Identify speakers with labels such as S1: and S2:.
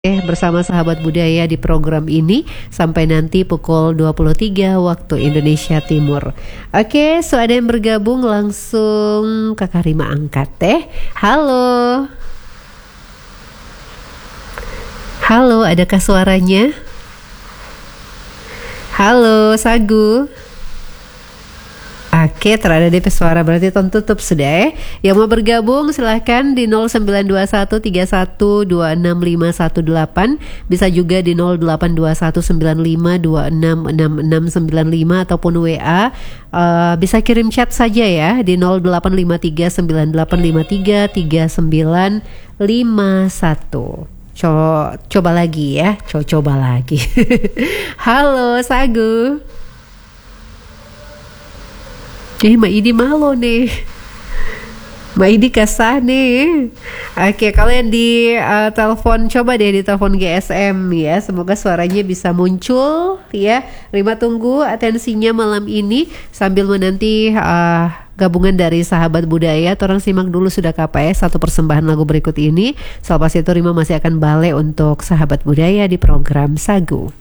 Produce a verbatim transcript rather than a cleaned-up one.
S1: Eh, bersama sahabat budaya di program ini sampai nanti pukul dua puluh tiga waktu Indonesia Timur. Oke, so ada yang bergabung langsung Kakak Rima angkat teh. Halo. Halo, adakah suaranya? Halo, Sagu. Oke, terada D P suara berarti tertutup sudah ya. Yang mau bergabung silahkan di nol sembilan dua satu tiga satu dua enam lima satu delapan. Bisa juga di nol delapan dua satu sembilan lima dua enam enam enam sembilan lima ataupun W A. uh, Bisa kirim chat saja ya di nol delapan lima tiga sembilan delapan lima tiga tiga sembilan lima satu. Co- Coba lagi ya, Co- coba lagi. Halo Sagu. Eh, Mbak Idi malu nih. Mbak Idi kasar nih. Oke, kalau yang di uh, telepon, coba deh di telepon G S M ya. Semoga suaranya bisa muncul ya. Rima tunggu atensinya malam ini sambil menanti uh, gabungan dari sahabat budaya. Orang simak dulu sudah K P S satu persembahan lagu berikut ini. Selepas itu Rima masih akan balik untuk sahabat budaya di program Sagu.